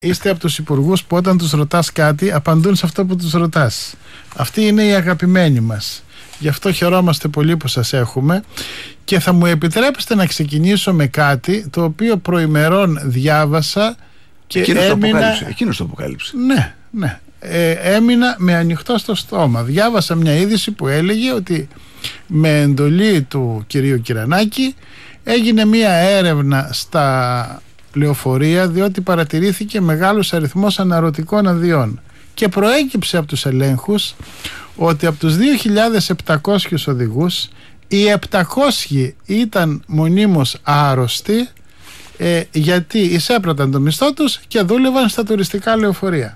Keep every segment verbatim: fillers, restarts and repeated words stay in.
Είστε από τους υπουργούς που όταν τους ρωτάς κάτι απαντούν σε αυτό που τους ρωτάς. Αυτοί είναι οι αγαπημένοι μας. Γι' αυτό χαιρόμαστε πολύ που σας έχουμε. Και θα μου επιτρέψετε να ξεκινήσω με κάτι το οποίο προημερών διάβασα και Εκείνος έμεινα... το αποκάλυψε. Εκείνος το αποκάλυψε. Ναι, ναι. Ε, έμεινα με ανοιχτό στο στόμα. Διάβασα μια είδηση που έλεγε ότι με εντολή του κυρίου Κυρανάκη έγινε μια έρευνα στα λεωφορεία, διότι παρατηρήθηκε μεγάλος αριθμός αναρωτικών αδειών και προέκυψε από τους ελέγχους ότι από τους δύο χιλιάδες επτακόσιους οδηγούς οι επτακόσιοι ήταν μονίμως άρρωστοι, ε, γιατί εισέπραταν το μισθό τους και δούλευαν στα τουριστικά λεωφορεία.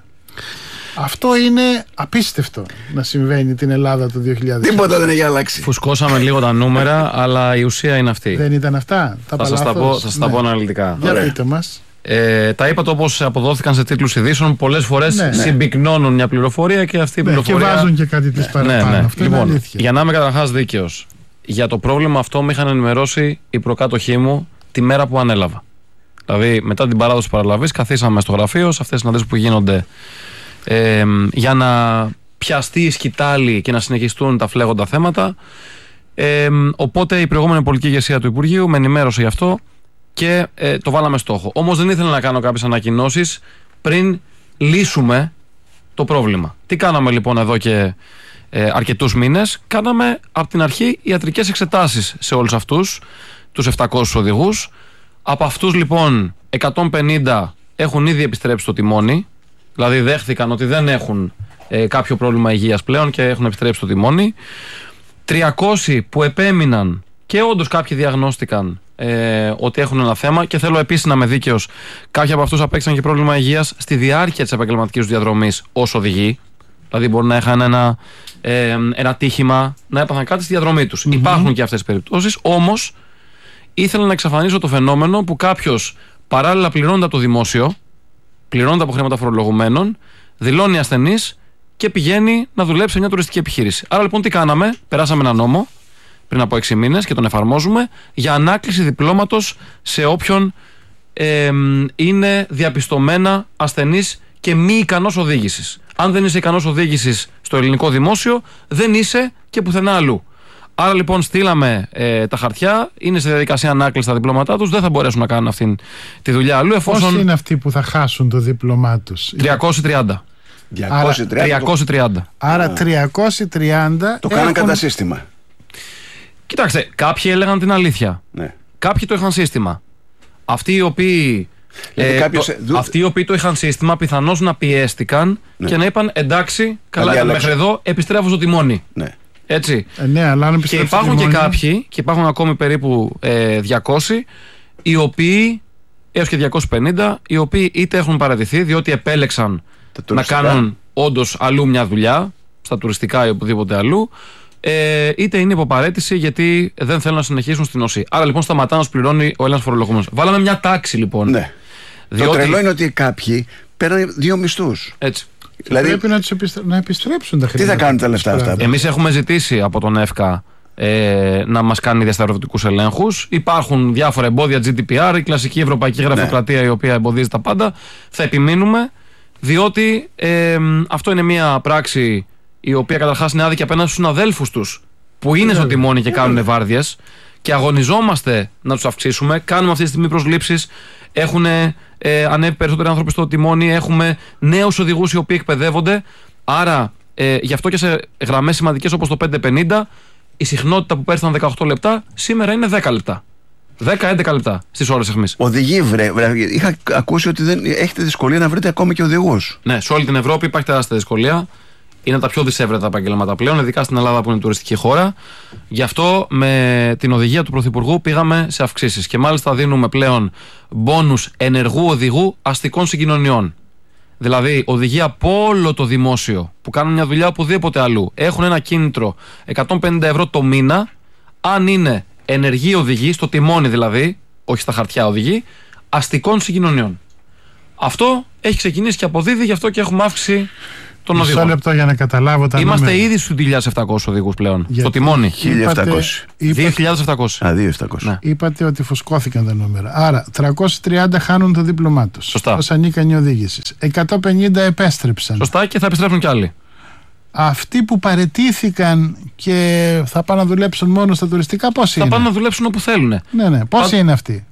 Αυτό είναι απίστευτο να συμβαίνει την Ελλάδα του δύο χιλιάδες. Τίποτα δεν έχει αλλάξει. Φουσκώσαμε λίγο τα νούμερα, αλλά η ουσία είναι αυτή. Δεν ήταν αυτά. Τα θα σας τα πω, θα σας τα πω αναλυτικά. Για πείτε μας. Ε, τα είπατε όπως αποδόθηκαν σε τίτλους ειδήσεων. Πολλές φορές ναι, συμπυκνώνουν μια πληροφορία και αυτή η ναι, πληροφορία. Και βάζουν και κάτι της παραπάνω. Ναι, ναι. Αυτό λοιπόν, είναι αλήθεια. Για να είμαι καταρχάς δίκαιος, για το πρόβλημα αυτό με είχαν ενημερώσει οι προκάτοχοί μου τη μέρα που ανέλαβα. Δηλαδή, μετά την παράδοση παραλαβής, καθίσαμε στο γραφείο σε αυτές τις συναντήσεις που γίνονται ε, για να πιαστεί η σκητάλη και να συνεχιστούν τα φλέγοντα θέματα. Ε, οπότε η προηγούμενη πολιτική ηγεσία του Υπουργείου με ενημέρωσε γι' αυτό και ε, το βάλαμε στόχο. Όμως δεν ήθελα να κάνω κάποιες ανακοινώσεις πριν λύσουμε το πρόβλημα. Τι κάναμε λοιπόν εδώ και ε, αρκετούς μήνες? Κάναμε από την αρχή ιατρικές εξετάσεις σε όλους αυτούς τους επτακόσιους οδηγούς. Από αυτούς λοιπόν εκατόν πενήντα έχουν ήδη επιστρέψει στο τιμόνι, δηλαδή δέχθηκαν ότι δεν έχουν ε, κάποιο πρόβλημα υγείας πλέον και έχουν επιστρέψει στο τιμόνι. τριακόσιοι που επέμειναν και όντως κάποιοι διαγνώστηκαν ε, ότι έχουν ένα θέμα, και θέλω επίσης να είμαι δίκαιος, κάποιοι από αυτούς απέκτησαν και πρόβλημα υγείας στη διάρκεια της επαγγελματικής τους διαδρομής ως οδηγοί. Δηλαδή μπορεί να είχαν ένα, ε, ένα τύχημα, να έπαθαν κάτι στη διαδρομή τους. Mm-hmm. Υπάρχουν και αυτές τις περιπτώσεις, όμως ήθελα να εξαφανίσω το φαινόμενο που κάποιος παράλληλα πληρώνεται από το δημόσιο, πληρώνεται από χρήματα φορολογουμένων, δηλώνει ασθενής και πηγαίνει να δουλέψει σε μια τουριστική επιχείρηση. Άρα λοιπόν τι κάναμε? Περάσαμε ένα νόμο πριν από έξι μήνες και τον εφαρμόζουμε για ανάκληση διπλώματος σε όποιον ε, είναι διαπιστωμένα ασθενής και μη ικανός οδήγησης. Αν δεν είσαι ικανός οδήγησης στο ελληνικό δημόσιο, δεν είσαι και πουθενά αλλού. Άρα λοιπόν στείλαμε ε, τα χαρτιά, είναι σε διαδικασία ανάκληση τα διπλώματά τους, δεν θα μπορέσουν να κάνουν αυτή τη δουλειά αλλού. Εφόσον... Πόσοι είναι αυτοί που θα χάσουν το δίπλωμά τους? τριακόσιοι τριάντα. τριακόσιοι τριάντα. Άρα τριακόσιοι τριάντα το κάναν κατά σύστημα. Κοιτάξτε, κάποιοι έλεγαν την αλήθεια. Ναι. Κάποιοι το είχαν σύστημα. Αυτοί οι οποίοι, ε, κάποιος... το, δου... αυτοί οι οποίοι το είχαν σύστημα πιθανώς να πιέστηκαν, ναι, και να είπαν εντάξει, καλά ήταν μέχρι εδώ, επιστρέφω στο τιμόνι. Ναι. Έτσι. Ε, ναι, αλλά αν και υπάρχουν και κάποιοι, και υπάρχουν ακόμη περίπου ε, διακόσιοι, οι οποίοι, έως και διακόσιοι πενήντα, οι οποίοι είτε έχουν παραιτηθεί διότι επέλεξαν να κάνουν όντως αλλού μια δουλειά, στα τουριστικά ή οπουδήποτε αλλού, ε, είτε είναι υποπαρέτηση γιατί δεν θέλουν να συνεχίσουν στην ΟΣΥ. Άρα λοιπόν σταματά να σου πληρώνει ο Έλληνας φορολογούμενος. Βάλαμε μια τάξη λοιπόν. Ναι. Διότι... Το τρελό είναι ότι κάποιοι παίρνουν δύο μισθούς. Έτσι. Δηλαδή... Πρέπει να, τους επιστρέ... να επιστρέψουν τα χρήματα. Τι θα κάνουν τα λεφτά αυτά? Εμείς έχουμε ζητήσει από τον ΕΦΚΑ ε, να μας κάνει διασταυρωτικούς ελέγχους. Υπάρχουν διάφορα εμπόδια, τζι ντι πι αρ, η κλασική ευρωπαϊκή γραφειοκρατία, ναι, η οποία εμποδίζει τα πάντα. Θα επιμείνουμε, διότι ε, αυτό είναι μια πράξη η οποία καταρχάς είναι άδικη απέναντι στους συναδέλφους τους που είναι στο τιμόνι και κάνουν βάρδιες, και αγωνιζόμαστε να τους αυξήσουμε. Κάνουμε αυτή τη στιγμή προσλήψεις. Έχουν ε, ανέβει περισσότεροι άνθρωποι στο τιμόνι. Έχουμε νέους οδηγούς οι οποίοι εκπαιδεύονται. Άρα, ε, γι' αυτό και σε γραμμές σημαντικές όπως το πέντε πενήντα, η συχνότητα που πέρσι ήταν δεκαοκτώ λεπτά, σήμερα είναι δέκα λεπτά. δέκα έντεκα λεπτά στις ώρες αιχμής. Οδηγοί, βρε, βρε. Είχα ακούσει ότι δεν, έχετε δυσκολία να βρείτε ακόμη και οδηγούς. Ναι, σε όλη την Ευρώπη υπάρχει τεράστια δυσκολία. Είναι τα πιο δυσέβρετα επαγγέλματα πλέον, ειδικά στην Ελλάδα που είναι τουριστική χώρα. Γι' αυτό με την οδηγία του Πρωθυπουργού πήγαμε σε αυξήσεις. Και μάλιστα δίνουμε πλέον μπόνους ενεργού οδηγού αστικών συγκοινωνιών. Δηλαδή, οδηγοί από όλο το δημόσιο που κάνουν μια δουλειά οπουδήποτε αλλού έχουν ένα κίνητρο εκατόν πενήντα ευρώ το μήνα, αν είναι ενεργοί οδηγοί, στο τιμόνι δηλαδή, όχι στα χαρτιά οδηγοί, αστικών συγκοινωνιών. Αυτό έχει ξεκινήσει και αποδίδει, γι' αυτό και έχουμε αύξηση των Μισό οδηγών. λεπτό για να καταλάβω τα Είμαστε νούμερα. ήδη στους δύο χιλιάδες επτακόσιους οδηγούς πλέον. Γιατί στο τιμόνι. χίλια επτακόσιοι. δύο χιλιάδες επτακόσιοι. Α, δύο χιλιάδες επτακόσιοι. Ναι. Είπατε ότι φουσκώθηκαν τα νούμερα. Άρα τριακόσιοι τριάντα χάνουν το δίπλωμά τους Σωστά. ως ανίκανοι οδήγησης. εκατόν πενήντα επέστρεψαν. Σωστά, και θα επιστρέψουν κι άλλοι. Αυτοί που παραιτήθηκαν και θα πάνε να δουλέψουν μόνο στα τουριστικά, πόσοι Θα είναι? πάνε να δουλέψουν όπου θέλουν. Ναι, ναι. Πόσοι Θα- είναι αυτοί?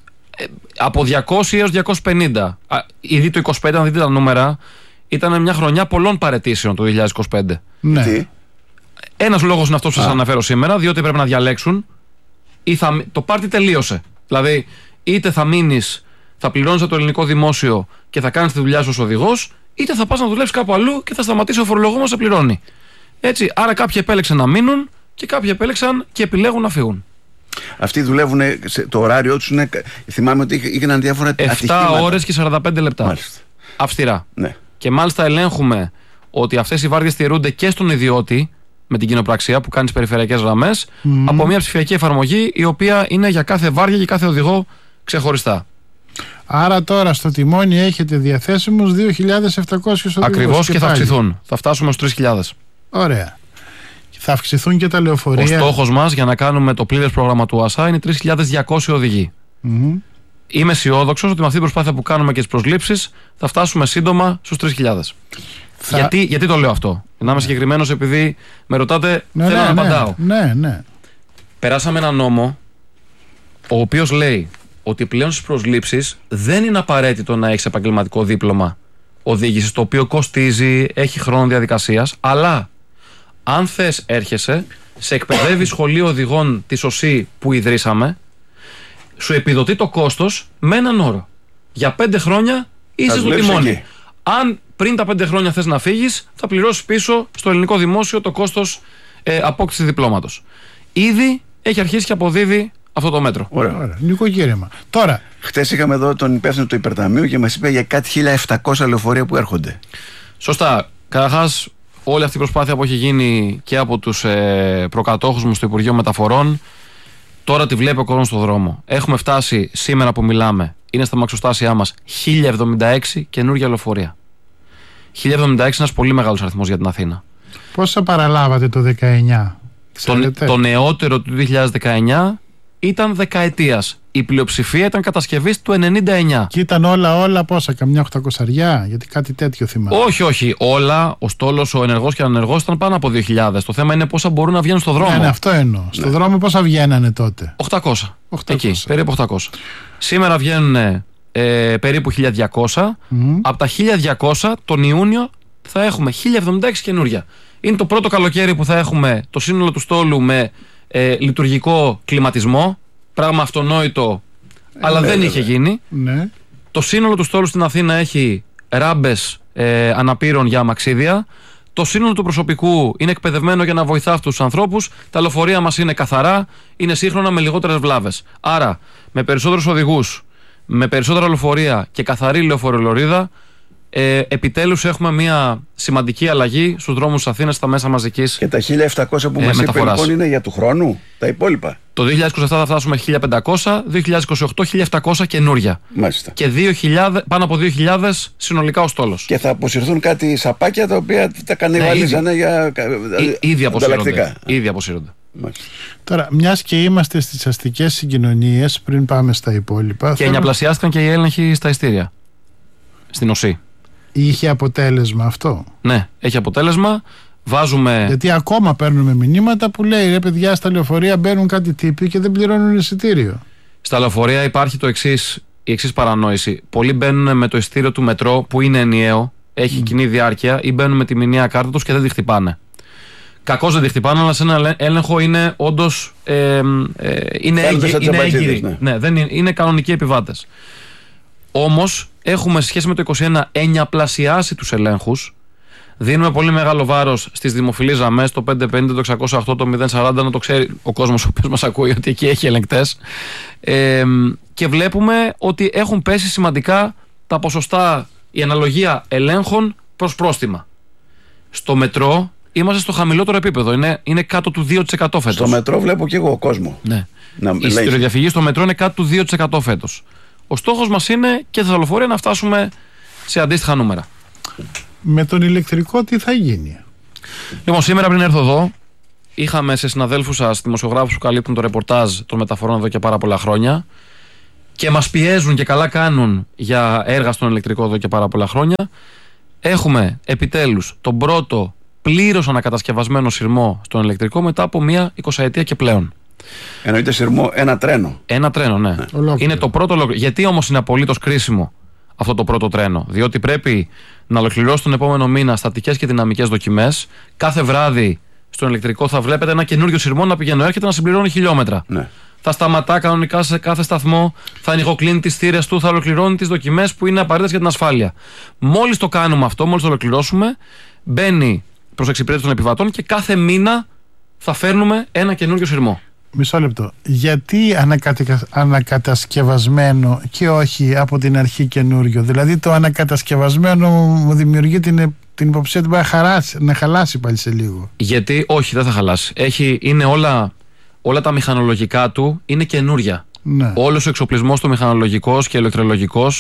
Από διακόσιοι έως διακόσιους πενήντα. Α, ήδη το είκοσι πέντε, αν δείτε τα νούμερα, ήταν μια χρονιά πολλών παραιτήσεων το δύο χιλιάδες είκοσι πέντε. Ναι. Τι? Ένας λόγος είναι αυτός που σας αναφέρω σήμερα, διότι πρέπει να διαλέξουν. Ή θα, το πάρτι τελείωσε. Δηλαδή, είτε θα μείνεις, θα πληρώνεις από το ελληνικό δημόσιο και θα κάνεις τη δουλειά σου ως οδηγός, είτε θα πας να δουλέψεις κάπου αλλού και θα σταματήσει ο φορολογούμενος να σε πληρώνει. Έτσι, άρα κάποιοι επέλεξαν να μείνουν και κάποιοι επέλεξαν και επιλέγουν να φύγουν. Αυτοί δουλεύουν, σε- το ωράριό του είναι. Θυμάμαι ότι είχε- έγιναν διάφορα επτά ατυχήματα. ώρες και σαράντα πέντε λεπτά. Μάλιστα. Αυστηρά. Ναι. Και μάλιστα ελέγχουμε ότι αυτές οι βάρδιες τηρούνται και στον ιδιώτη με την κοινοπραξία που κάνει τις περιφερειακές γραμμές από μια ψηφιακή εφαρμογή η οποία είναι για κάθε βάρδια και κάθε οδηγό ξεχωριστά. Άρα τώρα στο τιμόνι έχετε διαθέσιμους δύο χιλιάδες επτακόσιους οδηγούς. Ακριβώς, και θα πάλι. αυξηθούν. Θα φτάσουμε στους τρεις χιλιάδες. Ωραία. Και θα αυξηθούν και τα Ο λεωφορεία. στόχος μας για να κάνουμε το πλήρες πρόγραμμα του ΟΑΣΑ είναι τρεις χιλιάδες διακόσιοι οδηγοί. Μμμ. Είμαι αισιόδοξος ότι με αυτή την προσπάθεια που κάνουμε και τις προσλήψεις θα φτάσουμε σύντομα στους τρεις χιλιάδες. Θα- Γιατί, γιατί το λέω αυτό? Να είμαι συγκεκριμένος, επειδή με ρωτάτε, Ναι, θέλω ναι, να ναι, απαντάω. ναι, ναι. Περάσαμε ένα νόμο ο οποίος λέει ότι πλέον στις προσλήψεις δεν είναι απαραίτητο να έχεις επαγγελματικό δίπλωμα οδήγησης, το οποίο κοστίζει, έχει χρόνο διαδικασίας, αλλά αν θες έρχεσαι, σε εκπαιδεύει σχολείο οδηγών της ΟΣΥ που ιδρύσαμε, σου επιδοτεί το κόστος με έναν όρο. Για πέντε χρόνια είσαι στο δουλέψεις τιμόνι. εκεί. Αν πριν τα πέντε χρόνια θες να φύγεις, θα πληρώσεις πίσω στο ελληνικό δημόσιο το κόστος ε, απόκτησης διπλώματος. Ήδη έχει αρχίσει και αποδίδει αυτό το μέτρο. Ωραία. Ωραία. Νοικοκύρεμα. Τώρα, Χτες είχαμε εδώ τον υπεύθυνο του υπερταμείου και μας είπε για κάτι χίλια επτακόσια λεωφορεία που έρχονται. Σωστά. Καταρχάς, όλη αυτή η προσπάθεια που έχει γίνει και από τους ε, προκατόχους μου στο Υπουργείο Μεταφορών, τώρα τη βλέπει ο κόσμος στον δρόμο. Έχουμε φτάσει σήμερα που μιλάμε, είναι στα μαξοστάσια μας, χίλια εβδομήντα έξι καινούργια λεωφορεία. χίλια εβδομήντα έξι είναι ένας πολύ μεγάλος αριθμός για την Αθήνα. πόσα παραλάβατε το δεκαεννιά? Το, Ξέρετε? το νεότερο του δύο χιλιάδες δεκαεννιά ήταν δεκαετίας. Η πλειοψηφία ήταν κατασκευής του ενενήντα εννιά. Και ήταν όλα, όλα πόσα, καμιά οχτακοσαριά, γιατί κάτι τέτοιο θυμάμαι. Όχι, όχι. Όλα, ο στόλος, ο ενεργός και ο ανενεργός ήταν πάνω από δύο χιλιάδες. Το θέμα είναι πόσα μπορούν να βγαίνουν στο δρόμο. Ναι, ναι, αυτό εννοώ. Στον δρόμο πόσα βγαίνανε τότε? οκτακόσια. οκτακόσια. Εκεί, περίπου οκτακόσια. Σήμερα βγαίνουν ε, περίπου χίλια διακόσια. Μμμ. Από τα χίλια διακόσια τον Ιούνιο θα έχουμε χίλια εβδομήντα έξι καινούρια. Είναι το πρώτο καλοκαίρι που θα έχουμε το σύνολο του στόλου με ε, λειτουργικό κλιματισμό. Πράγμα αυτονόητο, αλλά ναι, δεν βέβαια. είχε γίνει. Ναι. Το σύνολο του στόλου στην Αθήνα έχει ράμπες ε, αναπήρων για αμαξίδια. Το σύνολο του προσωπικού είναι εκπαιδευμένο για να βοηθά αυτούς τους ανθρώπους. Τα λεωφορεία μας είναι καθαρά, είναι σύγχρονα με λιγότερες βλάβες. Άρα, με περισσότερους οδηγούς, με περισσότερα λεωφορεία και καθαρή λεωφορολορίδα, ε, επιτέλους έχουμε μια σημαντική αλλαγή στους δρόμους της Αθήνας στα μέσα μαζικής. Και τα χίλια επτακόσια που Ε, μας είπε μεταφοράς. λοιπόν είναι για του χρόνου, τα υπόλοιπα. Το δύο χιλιάδες είκοσι επτά θα φτάσουμε χίλια πεντακόσια, δύο χιλιάδες είκοσι οκτώ χίλια επτακόσια καινούρια. Μάλιστα. Και δύο χιλιάδες, πάνω από δύο χιλιάδες συνολικά ο στόλος. Και θα αποσυρθούν κάτι σαπάκια τα οποία τα κανιβαλίζανε για. Ή- Ήδη αποσύρονται. ανταλλακτικά. Ήδη αποσύρονται. Μάλιστα. Τώρα, μιας και είμαστε στις αστικές συγκοινωνίες, πριν πάμε στα υπόλοιπα, Και θέλω- ενιαπλασιάστηκαν και οι έλεγχοι στα ειστήρια. Στην ΟΣΥ. είχε αποτέλεσμα αυτό? Ναι, έχει αποτέλεσμα. Βάζουμε. Γιατί ακόμα παίρνουμε μηνύματα που λέει ρε παιδιά, στα λεωφορεία μπαίνουν κάτι τύποι και δεν πληρώνουν εισιτήριο. Στα λεωφορεία υπάρχει το εξής, η εξής παρανόηση. Πολλοί μπαίνουν με το ειστήριο του μετρό που είναι ενιαίο, έχει κοινή διάρκεια, ή μπαίνουν με τη μηνιαία κάρτα τους και δεν τη χτυπάνε. Κακώς δεν τη χτυπάνε, αλλά σε ένα έλεγχο είναι όντως. Ε, ε, είναι Φαίνονται έγκυ- σαν είναι τζαμπατζίδες, έγκυροι. ναι. Ναι, δεν είναι, είναι κανονικοί επιβάτες. Όμως έχουμε σε σχέση με το είκοσι ένα ενιαπλασιάσει τους ελέγχους. Δίνουμε πολύ μεγάλο βάρος στις δημοφιλείς γραμμές, το πεντακόσια πενήντα, το εξακόσια οκτώ, το μηδέν σαράντα, να το ξέρει ο κόσμος ο οποίος μας ακούει ότι εκεί έχει ελεγκτές. Ε, και βλέπουμε ότι έχουν πέσει σημαντικά τα ποσοστά, η αναλογία ελέγχων προς πρόστιμα. Στο μετρό είμαστε στο χαμηλότερο επίπεδο, είναι, είναι κάτω του δύο τοις εκατό φέτος. Στο μετρό βλέπω και εγώ κόσμο. Ναι. Να Η ελέγχει. εισιτηριοδιαφυγή στο μετρό είναι κάτω του δύο τοις εκατό φέτος. Ο στόχος μας είναι και στα λεωφορεία να φτάσουμε σε αντίστοιχα νούμερα. Με τον ηλεκτρικό τι θα γίνει? Λοιπόν, σήμερα πριν έρθω εδώ, είχαμε σε συναδέλφους σας, δημοσιογράφους που καλύπτουν το ρεπορτάζ των μεταφορών εδώ και πάρα πολλά χρόνια και μας πιέζουν και καλά κάνουν για έργα στον ηλεκτρικό εδώ και πάρα πολλά χρόνια. Έχουμε επιτέλους τον πρώτο πλήρως ανακατασκευασμένο σειρμό στον ηλεκτρικό μετά από μία εικοσαετία και πλέον. Εννοείται σειρμό, ένα τρένο. Ένα τρένο, ναι. Ολόκληρο. Είναι το πρώτο ολόκληρο. Γιατί όμως είναι απολύτως κρίσιμο αυτό το πρώτο τρένο? Διότι πρέπει να ολοκληρώσει τον επόμενο μήνα στατικές και δυναμικές δοκιμές. Κάθε βράδυ στον ηλεκτρικό θα βλέπετε ένα καινούριο σειρμό να πηγαίνει, έρχεται να συμπληρώνει χιλιόμετρα. Ναι. Θα σταματά κανονικά σε κάθε σταθμό, θα ανοιγοκλίνει τις θύρες του, θα ολοκληρώνει τις δοκιμές που είναι απαραίτητες για την ασφάλεια. Μόλις το κάνουμε αυτό, μόλις το ολοκληρώσουμε, μπαίνει προς εξυπηρέτηση των επιβατών και κάθε μήνα θα φέρνουμε ένα καινούριο σειρμό. Μισό λεπτό. Γιατί ανακατα... ανακατασκευασμένο και όχι από την αρχή καινούριο? Δηλαδή το ανακατασκευασμένο μου δημιουργεί την, την υποψία ότι μπορεί να, χαράσει, να χαλάσει πάλι σε λίγο. Γιατί όχι, δεν θα χαλάσει. Έχει, είναι όλα, όλα τα μηχανολογικά του είναι καινούρια. Ναι. Όλος ο εξοπλισμός του μηχανολογικός και ηλεκτρολογικός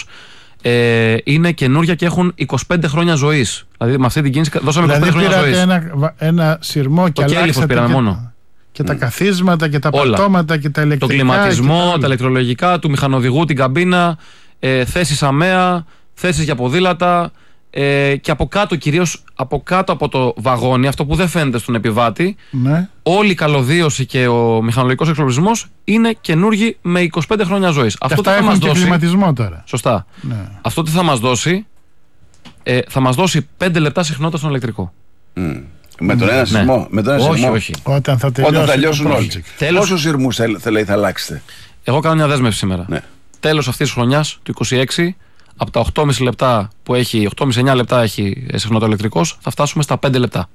ε, είναι καινούρια και έχουν είκοσι πέντε χρόνια ζωής. Δηλαδή με αυτή την κίνηση δώσαμε δηλαδή, είκοσι πέντε χρόνια ζωής. Ένα, ένα σειρμό και αλλάξατε πήραμε και, μόνο. και τα mm. καθίσματα και τα όλα. πατώματα και τα ηλεκτρικά. Το κλιματισμό, τα, τα ηλεκτρολογικά, του μηχανοδηγού, την καμπίνα, ε, θέσεις αμαία, θέσεις για ποδήλατα ε, και από κάτω, κυρίως από κάτω από το βαγόνι, αυτό που δεν φαίνεται στον επιβάτη, ναι. όλη η καλωδίωση και ο μηχανολογικός εξοπλισμός είναι καινούργιοι με είκοσι πέντε χρόνια ζωής. Αυτό τι θα μας δώσει? Κλιματισμό τώρα. Σωστά. Ναι. Αυτό τι θα μας δώσει? Ε, θα μας δώσει πέντε λεπτά συχνότητα στον ηλεκτρικό. Mm. Με τον ένα σειρμό. Ναι. Με τον ένα όχι, σειρμό. όχι. Όταν θα τελειώσουν, Όταν τελειώσουν όλοι. Τέλος... Πόσους σειρμούς θα, θα, θα αλλάξετε? Εγώ κάνω μια δέσμευση σήμερα. Ναι. Τέλος αυτής της χρονιάς, του είκοσι έξι, από τα οκτώ κόμμα πέντε λεπτά που έχει, οκτώ κόμμα πέντε εννιά λεπτά έχει συχνότητα ηλεκτρικός, θα φτάσουμε στα πέντε λεπτά.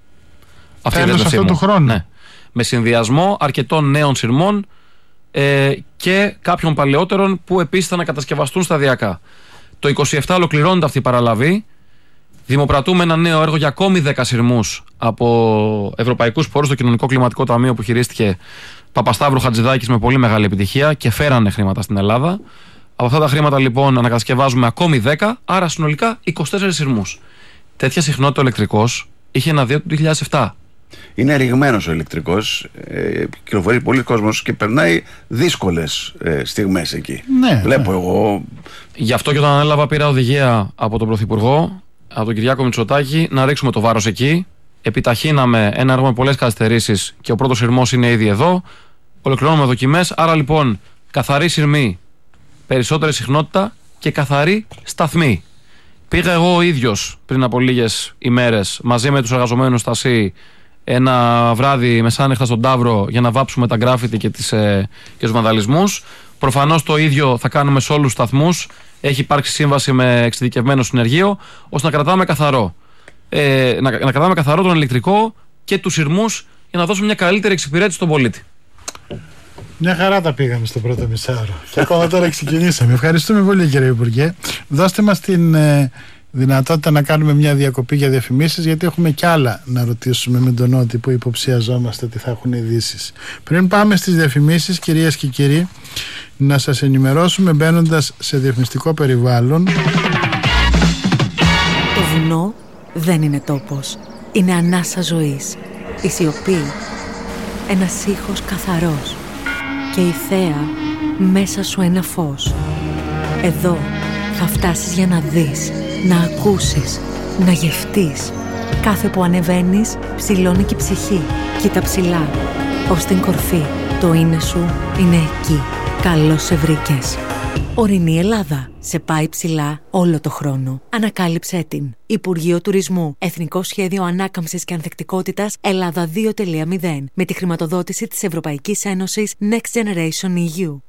Αυτή είναι η δέσμευση αυτού του χρόνου. Ναι. Με συνδυασμό αρκετών νέων σειρμών ε, και κάποιων παλαιότερων που επίσης θα ανακατασκευαστούν σταδιακά. Το είκοσι επτά ολοκληρώνεται αυτή η παραλαβή. Δημοπρατούμε ένα νέο έργο για ακόμη δέκα σειρμούς από ευρωπαϊκούς πόρους στο Κοινωνικό Κλιματικό Ταμείο που χειρίστηκε Παπασταύρου Χατζηδάκης με πολύ μεγάλη επιτυχία και φέρανε χρήματα στην Ελλάδα. Από αυτά τα χρήματα λοιπόν ανακατασκευάζουμε ακόμη δέκα, άρα συνολικά είκοσι τέσσερις σειρμούς. Τέτοια συχνότητα ο ηλεκτρικός είχε αναδύει το δύο χιλιάδες επτά. Είναι ρηγμένος ο ηλεκτρικός, ε, κυκλοφορεί πολλοί κόσμος και περνάει δύσκολες ε, στιγμές εκεί. Ναι, Βλέπω ναι. εγώ. Γι' αυτό και όταν ανέλαβα πήρα οδηγία από τον Πρωθυπουργό, από τον Κυριάκο Μητσοτάκη, να ρίξουμε το βάρος εκεί. Επιταχύναμε ένα έργο με πολλές καθυστερήσεις και ο πρώτος σειρμός είναι ήδη εδώ. Ολοκληρώνουμε δοκιμές. Άρα λοιπόν, καθαρή σειρμή, περισσότερη συχνότητα και καθαρή σταθμή. Πήγα εγώ ο ίδιος πριν από λίγες ημέρες μαζί με τους εργαζομένους στα ΣΥ ένα βράδυ μεσάνυχτα στον Ταύρο για να βάψουμε τα γκράφιτι και, τις, ε, και τους βανδαλισμούς. Προφανώς το ίδιο θα κάνουμε σε όλους τους σταθμούς. Έχει υπάρξει σύμβαση με εξειδικευμένο συνεργείο ώστε να κρατάμε καθαρό. Ε, να, να κρατάμε καθαρό τον ηλεκτρικό και τους σειρμούς για να δώσουμε μια καλύτερη εξυπηρέτηση στον πολίτη. Μια χαρά τα πήγαμε στο πρώτο μισάωρο. Και ακόμα τώρα ξεκινήσαμε. Ευχαριστούμε πολύ, κύριε Υπουργέ. Δώστε μας την ε, δυνατότητα να κάνουμε μια διακοπή για διαφημίσεις, γιατί έχουμε κι άλλα να ρωτήσουμε με τον Νότι που υποψιαζόμαστε ότι θα έχουν ειδήσεις. Πριν πάμε στις διαφημίσεις, κυρίες και κύριοι, να σας ενημερώσουμε μπαίνοντας σε διαφημιστικό περιβάλλον. Το βουνό δεν είναι τόπος. Είναι ανάσα ζωής. Η σιωπή. Ένας ήχος καθαρός. Και η θέα μέσα σου ένα φως. Εδώ θα φτάσεις για να δεις, να ακούσεις, να γευτείς. Κάθε που ανεβαίνεις ψηλώνει και η ψυχή. Κοίτα ψηλά, ως την κορφή. Το είναι σου είναι εκεί. Καλώς σε βρήκες. Ορεινή Ελλάδα. Σε πάει ψηλά όλο το χρόνο. Ανακάλυψέ την. Υπουργείο Τουρισμού. Εθνικό Σχέδιο Ανάκαμψης και Ανθεκτικότητας Ελλάδα δύο κόμμα μηδέν. Με τη χρηματοδότηση της Ευρωπαϊκής Ένωσης Next Generation ι γιου.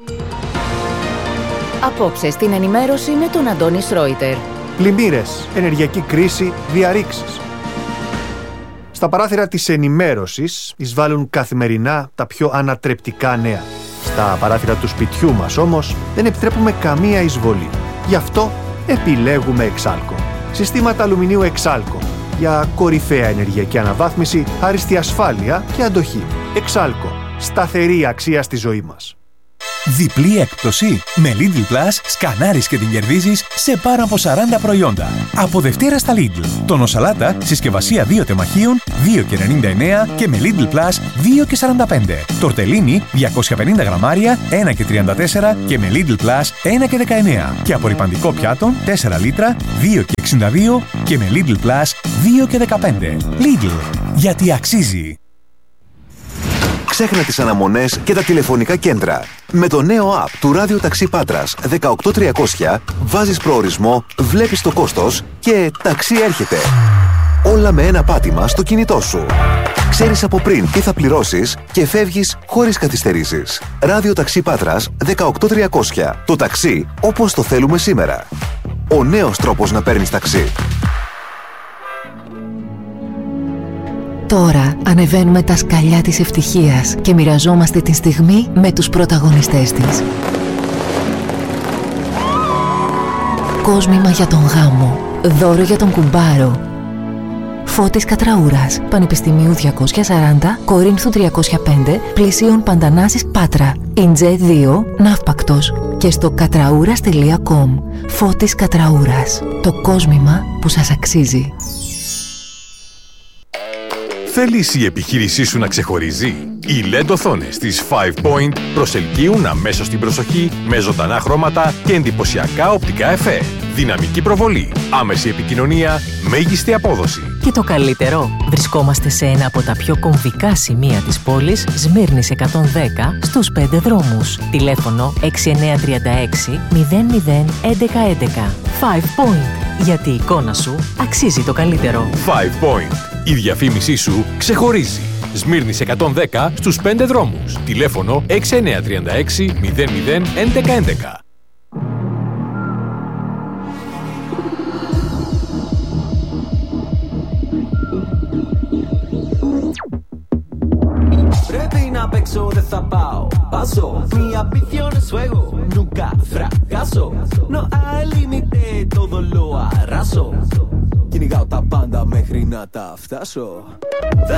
Απόψε στην ενημέρωση με τον Αντώνη Σρόιτερ. Πλημμύρες, ενεργειακή κρίση, διαρρήξεις. Στα παράθυρα της ενημέρωσης εισβάλλουν καθημερινά τα πιο ανατρεπτικά νέα. Στα παράθυρα του σπιτιού μας όμως δεν επιτρέπουμε καμία εισβολή. Γι' αυτό επιλέγουμε Εξάλκο. Συστήματα αλουμινίου Εξάλκο για κορυφαία ενεργειακή αναβάθμιση, άριστη ασφάλεια και αντοχή. Εξάλκο. Σταθερή αξία στη ζωή μας. Διπλή έκπτωση. Με Lidl Plus σκανάρεις και την κερδίζεις σε πάνω από σαράντα προϊόντα. Από Δευτέρα στα Lidl. Τόνο σαλάτα, συσκευασία δύο τεμαχίων, δύο και ενενήντα εννέα και με Lidl Plus δύο και σαράντα πέντε. Τορτελίνι, διακόσια πενήντα γραμμάρια, ένα και τριάντα τέσσερα και με Lidl Plus ένα και δεκαεννέα. Και απορρυπαντικό πιάτο, τέσσερα λίτρα, δύο και εξήντα δύο και με Lidl Plus δύο και δεκαπέντε. Lidl. Γιατί αξίζει. Ξέχνα τις αναμονές και τα τηλεφωνικά κέντρα. Με το νέο app του Ράδιο Ταξί Πάτρας δεκαοκτώ τριακόσια βάζεις προορισμό, βλέπεις το κόστος και ταξί έρχεται. Όλα με ένα πάτημα στο κινητό σου. Ξέρεις από πριν τι θα πληρώσεις και φεύγεις χωρίς καθυστερήσεις. Ράδιο Ταξί Πάτρας δεκαοκτώ τριακόσια. Το ταξί όπως το θέλουμε σήμερα. Ο νέος τρόπος να παίρνεις ταξί. Τώρα ανεβαίνουμε τα σκαλιά της ευτυχίας και μοιραζόμαστε τη στιγμή με τους πρωταγωνιστές της. Κόσμημα για τον γάμο. Δώρο για τον κουμπάρο. Φώτης Κατραούρας, Πανεπιστημίου διακόσια σαράντα, Κορίνθου τριακόσια πέντε, Πλησίων Παντανάσης Πάτρα. Ιντζέ δύο, Ναύπακτος. Και στο κατραούρας τελεία κομ. Φώτης Κατραούρας. Το κόσμημα που σας αξίζει. Θέλεις η επιχείρησή σου να ξεχωρίζει? Οι ελ ι ντι οθόνες της Five Point προσελκύουν αμέσως την προσοχή με ζωντανά χρώματα και εντυπωσιακά οπτικά εφέ. Δυναμική προβολή, άμεση επικοινωνία, μέγιστη απόδοση. Και το καλύτερο, βρισκόμαστε σε ένα από τα πιο κομβικά σημεία της πόλης, Σμύρνης εκατόν δέκα, στους πέντε δρόμους. Τηλέφωνο έξι εννιά τρία έξι μηδέν μηδέν έντεκα έντεκα. Five Point. Γιατί η εικόνα σου αξίζει το καλύτερο. Five Point. Η διαφήμισή σου ξεχωρίζει. Σμύρνης εκατόν δέκα στους πέντε δρόμους. Τηλέφωνο έξι εννιά τρία έξι μηδέν μηδέν έντεκα έντεκα. Πρέπει να παίξω, δεν θα πάω. Paso, mi ambición es fuego, nunca fracaso. No hay límite, todo lo arraso. Κυνηγάω τα πάντα μέχρι να τα φτάσω.